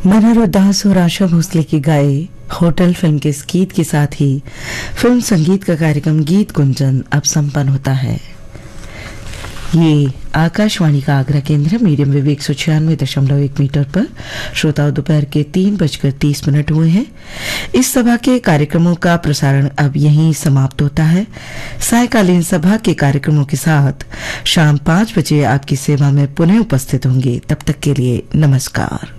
मनोहर दास और आशा भोसले की गाए होटल फिल्म के इस गीत के साथ ही फिल्म संगीत का कार्यक्रम गीत गुंजन अब संपन्न होता है। ये आकाशवाणी का आगरा केंद्र है। मीडियम वेव 196.1 मीटर पर श्रोताओं दोपहर के 3:30 हुए हैं। इस सभा के कार्यक्रमों का प्रसारण अब यहीं समाप्त होता है। सायकालीन सभा के कार्यक्रमों के साथ शाम 5 बजे आपकी सेवा में पुनः उपस्थित होंगे। तब तक के लिए नमस्कार।